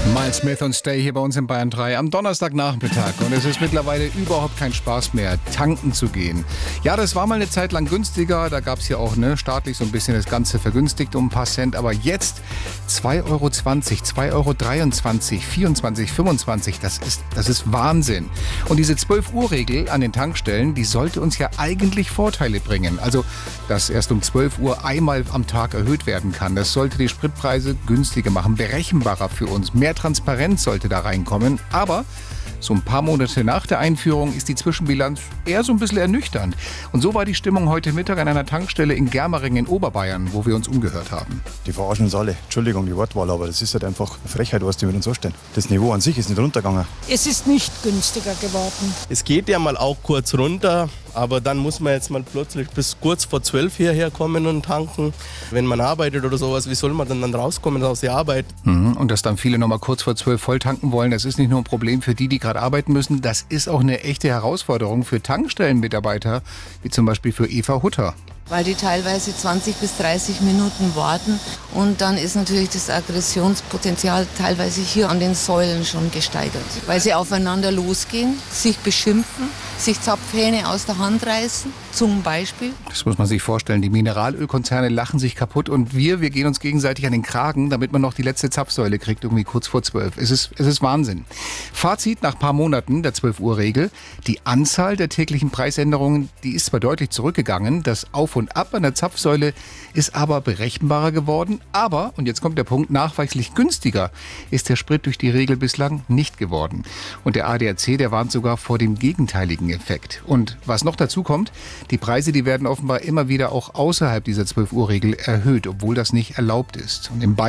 Miles Smith und Stay hier bei uns in Bayern 3 am Donnerstagnachmittag. Und es ist mittlerweile überhaupt kein Spaß mehr, tanken zu gehen. Ja, das war mal eine Zeit lang günstiger. Da gab es ja auch staatlich so ein bisschen das Ganze vergünstigt um ein paar Cent. Aber jetzt 2,20 Euro, 2,23 Euro, 24, 25. Das ist Wahnsinn. Und diese 12-Uhr-Regel an den Tankstellen, die sollte uns ja eigentlich Vorteile bringen. Also, dass erst um 12 Uhr einmal am Tag erhöht werden kann. Das sollte die Spritpreise günstiger machen, berechenbarer für uns. Mehr Transparenz sollte da reinkommen, aber so ein paar Monate nach der Einführung ist die Zwischenbilanz eher so ein bisschen ernüchternd. Und so war die Stimmung heute Mittag an einer Tankstelle in Germering in Oberbayern, wo wir uns umgehört haben. Die verarschen uns alle. Entschuldigung, die Wortwahl, aber das ist halt einfach eine Frechheit, was die mit uns anstellen. Das Niveau an sich ist nicht runtergegangen. Es ist nicht günstiger geworden. Es geht ja mal auch kurz runter, aber dann muss man jetzt mal plötzlich bis kurz vor 12 hierher kommen und tanken. Wenn man arbeitet oder sowas, wie soll man denn dann rauskommen aus der Arbeit? Und dass dann viele noch mal kurz vor 12 voll tanken wollen, das ist nicht nur ein Problem für die gerade arbeiten müssen, das ist auch eine echte Herausforderung für Tankstellenmitarbeiter, wie zum Beispiel für Eva Hutter. Weil die teilweise 20 bis 30 Minuten warten und dann ist natürlich das Aggressionspotenzial teilweise hier an den Säulen schon gesteigert. Weil sie aufeinander losgehen, sich beschimpfen, sich Zapfhähne aus der Hand reißen, zum Beispiel. Das muss man sich vorstellen, die Mineralölkonzerne lachen sich kaputt und wir gehen uns gegenseitig an den Kragen, damit man noch die letzte Zapfsäule kriegt, irgendwie kurz vor 12. Es ist Wahnsinn. Fazit nach ein paar Monaten der 12-Uhr-Regel, die Anzahl der täglichen Preisänderungen, die ist zwar deutlich zurückgegangen, das Auf und Ab an der Zapfsäule ist aber berechenbarer geworden. Aber, und jetzt kommt der Punkt, nachweislich günstiger ist der Sprit durch die Regel bislang nicht geworden. Und der ADAC, der warnt sogar vor dem gegenteiligen Effekt. Und was noch dazu kommt, die Preise, die werden offenbar immer wieder auch außerhalb dieser 12-Uhr-Regel erhöht, obwohl das nicht erlaubt ist. Und in